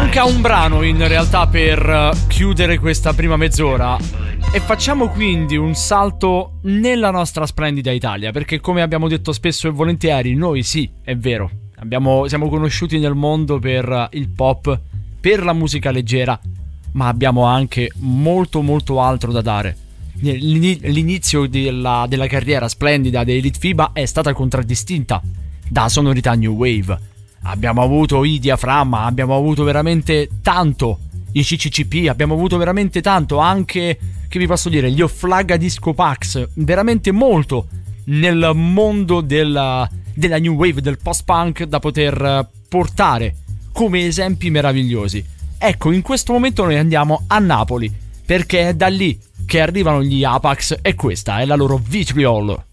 manca un brano in realtà per chiudere questa prima mezz'ora e facciamo quindi un salto nella nostra splendida Italia, perché come abbiamo detto spesso e volentieri, noi sì, è vero, siamo conosciuti nel mondo per il pop, per la musica leggera, ma abbiamo anche molto molto altro da dare. L'inizio della carriera splendida dei Elite FIBA è stata contraddistinta da sonorità new wave. Abbiamo avuto i Diaframma, abbiamo avuto veramente tanto i CCCP, abbiamo avuto veramente tanto anche, che vi posso dire, gli Offlaga Disco Pax, veramente molto nel mondo della new wave, del post-punk da poter portare come esempi meravigliosi. Ecco, in questo momento noi andiamo a Napoli, perché è da lì che arrivano gli Apax e questa è la loro Vitriol.